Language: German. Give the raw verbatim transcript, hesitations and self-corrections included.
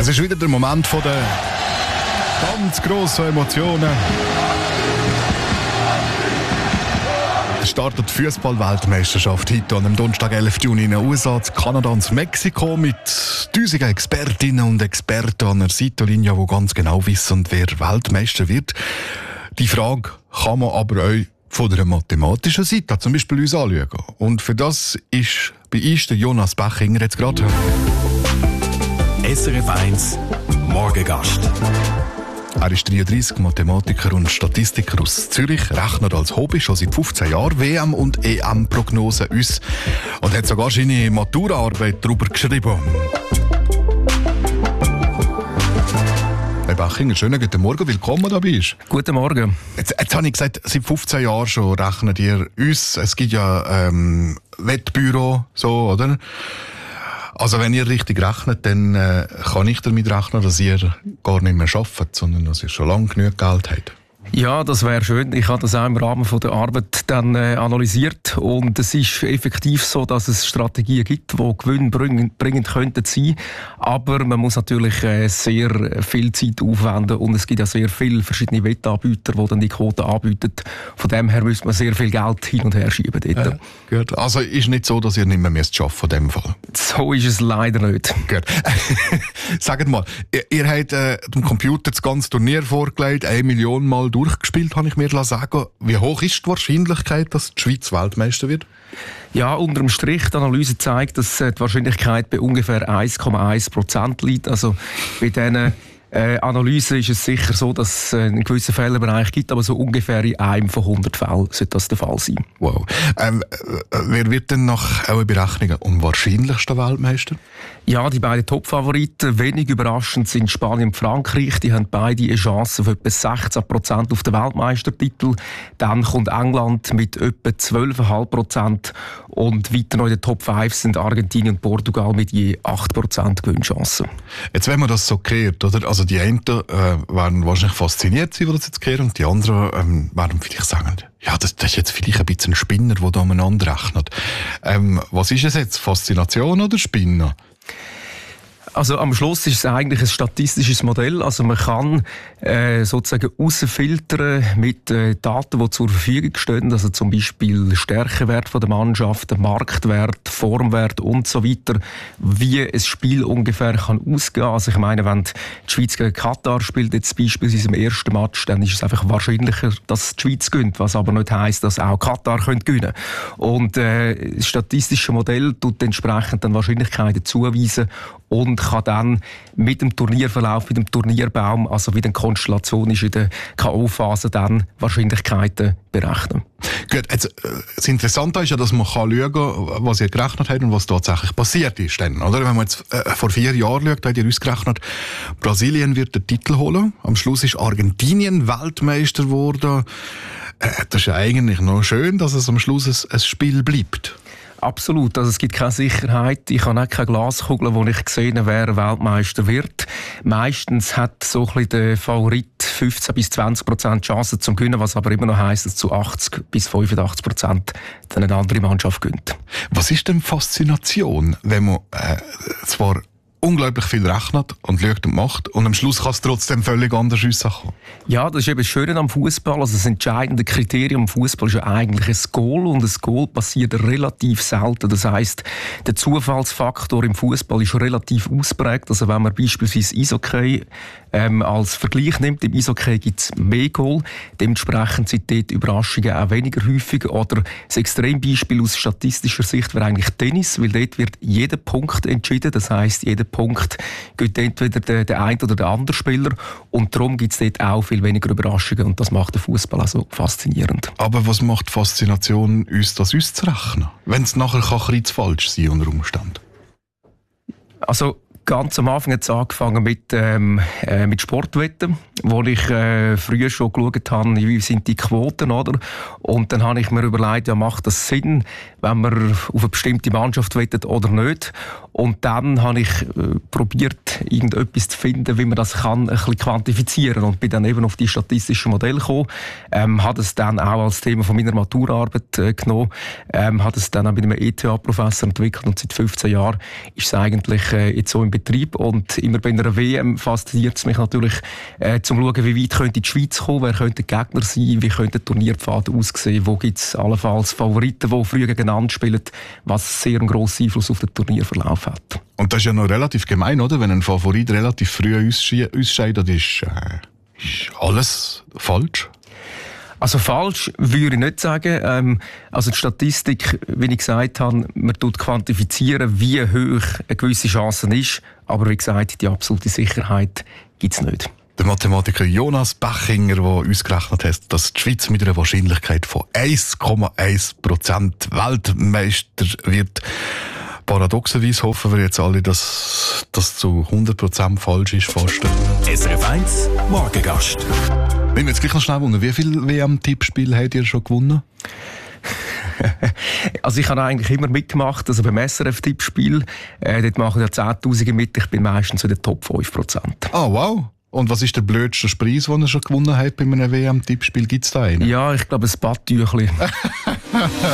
Es ist wieder der Moment von der ganz grossen Emotionen. Es startet die Fußball-Weltmeisterschaft heute am Donnerstag, elften Juni in den U S A, Kanada und Mexiko mit tausenden Expertinnen und Experten an der Seitenlinie, die ganz genau wissen, wer Weltmeister wird. Die Frage kann man aber auch von der mathematischen Seite zum Beispiel uns anschauen. Und für das ist bei uns der Jonas Bechinger jetzt gerade. S R F eins Morgengast. Er ist dreiunddreissig, Mathematiker und Statistiker aus Zürich, rechnet als Hobby schon seit fünfzehn Jahren W M- und E M-Prognosen aus und hat sogar seine Maturaarbeit darüber geschrieben. Herr Bechinger, schönen guten Morgen, willkommen da bist. Guten Morgen. Jetzt, jetzt habe ich gesagt, seit fünfzehn Jahren schon rechnet ihr uns. Es gibt ja ähm, Wettbüro, so, oder? Also wenn ihr richtig rechnet, dann äh, kann ich damit rechnen, dass ihr gar nicht mehr arbeitet, sondern dass ihr schon lange genug Geld habt. Ja, das wäre schön. Ich habe das auch im Rahmen von der Arbeit dann äh, analysiert und es ist effektiv so, dass es Strategien gibt, die gewinnbringend bringend könnten sein, aber man muss natürlich äh, sehr viel Zeit aufwenden und es gibt ja sehr viele verschiedene Wettanbieter, die dann die Quoten anbieten. Von dem her müsste man sehr viel Geld hin und her schieben dort. Ja, gut. Also ist nicht so, dass ihr nicht mehr müsst arbeiten in dem Fall? So ist es leider nicht. Gut. Sagt mal, ihr, ihr habt äh, dem Computer das ganze Turnier vorgelegt, eine Million Mal durchgespielt, habe ich mir sagen. Wie hoch ist die Wahrscheinlichkeit, dass die Schweiz Weltmeister wird? Ja, unterm Strich, die Analyse zeigt, dass die Wahrscheinlichkeit bei ungefähr eins Komma eins Prozent liegt. Also bei diesen äh, Analysen ist es sicher so, dass es einen gewissen Fehlerbereich gibt, aber so ungefähr in einem von hundert Fällen sollte das der Fall sein. Wow. Ähm, äh, wer wird denn nach euren Berechnungen am wahrscheinlichsten Weltmeister? Ja, die beiden Top-Favoriten, wenig überraschend, sind Spanien und Frankreich. Die haben beide eine Chance auf etwa sechzehn Prozent auf den Weltmeistertitel. Dann kommt England mit etwa zwölf Komma fünf Prozent. Und weiter noch in den Top fünf sind Argentinien und Portugal mit je acht Prozent Gewinnchancen. Jetzt, wenn man das so kehrt, oder? Also die einen äh, werden wahrscheinlich fasziniert sein, die das jetzt kehren, und die anderen ähm, werden vielleicht sagen, ja, das, das ist jetzt vielleicht ein bisschen ein Spinner, der da umeinander rechnet. Ähm, was ist es jetzt? Faszination oder Spinner? Also am Schluss ist es eigentlich ein statistisches Modell. Also man kann äh, sozusagen rausfiltern mit äh, Daten, die zur Verfügung stehen. Also zum Beispiel Stärkewert von der Mannschaft, Marktwert, Formwert und so weiter, wie ein Spiel ungefähr kann ausgehen. Also ich meine, wenn die Schweiz gegen Katar spielt, jetzt beispielsweise im ersten Match, dann ist es einfach wahrscheinlicher, dass die Schweiz gewinnt, was aber nicht heisst, dass auch Katar gewinnen könnte. Und äh, das statistische Modell tut entsprechend dann Wahrscheinlichkeiten zuweisen und kann dann mit dem Turnierverlauf, mit dem Turnierbaum, also wie die Konstellation ist in der K O-Phase, dann Wahrscheinlichkeiten berechnen. Gut, jetzt, das Interessante ist ja, dass man kann schauen kann, was ihr gerechnet habt und was tatsächlich passiert ist. Dann, oder? Wenn man jetzt äh, vor vier Jahren schaut, habt ihr ausgerechnet, Brasilien wird den Titel holen. Am Schluss ist Argentinien Weltmeister geworden. Äh, das ist ja eigentlich noch schön, dass es am Schluss ein, ein Spiel bleibt. Absolut. Also es gibt keine Sicherheit. Ich habe auch keine Glaskugel, wo ich gesehen wer Weltmeister wird. Meistens hat so ein bisschen der Favorit fünfzehn bis zwanzig Prozent Chancen zum Gewinnen, was aber immer noch heisst, dass zu achtzig bis fünfundachtzig Prozent dann eine andere Mannschaft gewinnt. Was ist denn Faszination, wenn man äh, zwar unglaublich viel rechnet und schaut und macht und am Schluss kann es trotzdem völlig anders rauskommen? Ja, das ist eben das Schöne am Fußball. Also das entscheidende Kriterium am Fußball ist ja eigentlich ein Goal und ein Goal passiert relativ selten. Das heisst, der Zufallsfaktor im Fußball ist relativ ausprägt. Also wenn man beispielsweise Eishockey ähm, als Vergleich nimmt, im Eishockey gibt es mehr Goal. Dementsprechend sind dort Überraschungen auch weniger häufig. Oder das Extrembeispiel aus statistischer Sicht wäre eigentlich Tennis, weil dort wird jeder Punkt entschieden. Das heisst, jeder Punkt geht entweder der, der eine oder der andere Spieler und darum gibt es dort auch viel weniger Überraschungen und das macht den Fußball auch so faszinierend. Aber was macht die Faszination, uns das auszurechnen? Wenn es nachher kann falsch sein unter Umständen? Also ganz am Anfang hat es angefangen mit, ähm, äh, mit Sportwetten, wo ich äh, früher schon geschaut habe, wie sind die Quoten, oder? Und dann habe ich mir überlegt, ja, macht das Sinn, wenn man auf eine bestimmte Mannschaft wettet oder nicht? Und dann habe ich äh, probiert, irgendetwas zu finden, wie man das kann, ein bisschen quantifizieren. Und bin dann eben auf die statistischen Modelle gekommen, ähm, habe es dann auch als Thema von meiner Maturarbeit äh, genommen, ähm, habe es dann auch mit einem E T H-Professor entwickelt und seit fünfzehn Jahren ist es eigentlich äh, jetzt so im Betrieb. Und immer bei einer W M fasziniert es mich natürlich, äh, zum schauen, wie weit könnte die Schweiz kommen, wer könnte der Gegner sein, wie könnte der Turnierpfad aussehen, wo gibt es allenfalls Favoriten, die früher gegeneinander spielen, was sehr einen grossen Einfluss auf den Turnierverlauf hat. Und das ist ja noch relativ gemein, oder? Wenn ein Favorit relativ früh ausscheidet, ist, äh, ist alles falsch. Also falsch würde ich nicht sagen. Ähm, also die Statistik, wie ich gesagt habe, man tut quantifizieren, wie hoch eine gewisse Chance ist. Aber wie gesagt, die absolute Sicherheit gibt es nicht. Der Mathematiker Jonas Bachinger, der ausgerechnet hat, dass die Schweiz mit einer Wahrscheinlichkeit von eins Komma eins Prozent Weltmeister wird. Paradoxerweise hoffen wir jetzt alle, dass das zu hundert Prozent falsch ist. Fast. S R F eins Morgengast. Nehmen wir jetzt gleich noch schnell unter. Wie viele W M-Tippspiele habt ihr schon gewonnen? Also ich habe eigentlich immer mitgemacht, also beim S R F-Tippspiel. Äh, dort machen ja Zehntausende mit. Ich bin meistens zu den Top fünf Prozent. Ah, wow. Und was ist der blödste Preis, den ihr schon gewonnen habt bei einem W M-Tippspiel? Gibt es da einen? Ja, ich glaube ein Badtüchli.